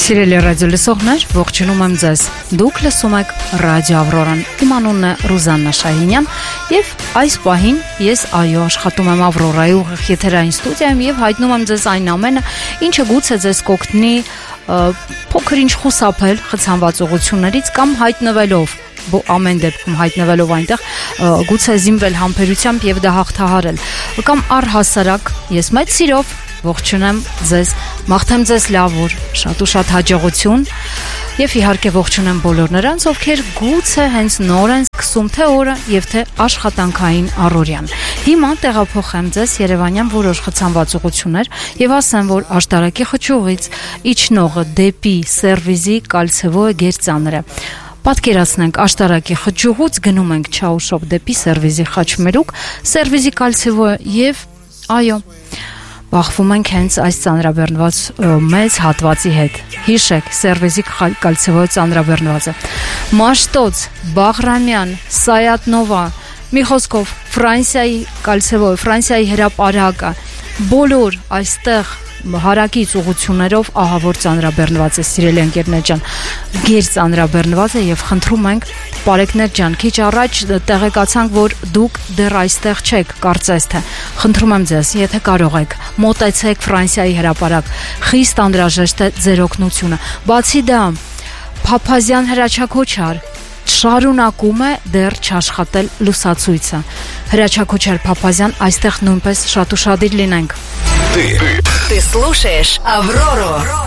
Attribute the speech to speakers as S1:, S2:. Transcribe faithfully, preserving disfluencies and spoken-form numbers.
S1: Սիրելի ռադիո լսողներ, ողջունում եմ ձեզ։ Դուք լսում եք Ռադիո Ավրորան։ Իմ անունն է Ռուզաննա Շահինյան, եւ այս պահին ես այո աշխատում եմ Ավրորայի ուղիղ եթերային ստուդիայում եւ հայտնում եմ ձեզ այն ամենը, ինչը գուցե ձեզ կօգնի փոքր-ինչ խուսափել խցանված ուղղություններից կամ հայտնվելով ամեն դեպքում հայտնվելով այնտեղ գուցե զինվել համբերությամբ եւ դա հաղթահարել կամ առհասարակ ես մեծ սիրով ողջունեմ ձեզ, մաղթեմ ձեզ լավ օր, շատ ու շատ հաջողություն եւ իհարկե ողջունեմ բոլոր նրանց, ովքեր գուցե հենց նոր են սկսում թե օրը եւ թե աշխատանքային առօրյան։ Հիմա տեղափոխեմ ձեզ Երևանյան որոշ խցանված ուղղություններ եւ ասեմ, որ աշտարակի խճուղից իջնողը դեպի Սերվիզի Կալցեվոյե գերծանրը։ Պատկերացնենք աշտարակի խճուղուց գնում ենք Չաուշով դեպի Սերվիզի Խաչմերուկ, Սերվիզի Կալցեվոյե եւ այո բախվում ենք հենց այս ծանրաբեռնված մեծ հատվածի հետ։ Հիշեք, Սերվիզի Կալցեվոյե ծանրաբեռնվածը։ Մաշտոց, Բաղրամյան, Սայատնովա, մի խոսքով Ֆրանսիայի Կալցեվոյե, Ֆրանսիայի հրապարակը, բոլոր այստեղ հարակից ուղություններով ահավոր ծանրաբեռնված է, սիրելի ընկերներ ջան, գեր ծանրաբեռնված է եւ խնդրում ենք բարեկներ ջան, քիչ առաջ տեղեկացանք, որ դուք դեռ այստեղ չեք, կարծես թե։ Խնդրում եմ ձեզ, եթե կարող եք, մոտեցեք Ֆրանսիայի հրապարակ, խիստ անհրաժեշտ է ձեր օգնությունը։ Բացի դա, Փափազյան հրաչակոչար շարունակում է դեռ չաշխատել լուսացույցը։ Հրաչակոչար Փափազյան, այստեղ նույնպես շատ ուշադիր լինենք։
S2: Ты, ты, ты слушаешь Аврору.